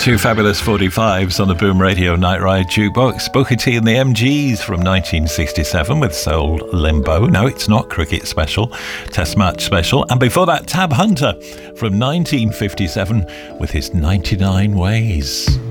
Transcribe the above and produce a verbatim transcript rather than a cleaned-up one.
Two fabulous forty-fives on the Boom Radio Night Ride Jukebox. Booker T and the M Gs from nineteen sixty-seven with Soul Limbo. No, it's not Cricket Special, Test Match Special. And before that, Tab Hunter from nineteen fifty-seven with his ninety-nine Ways.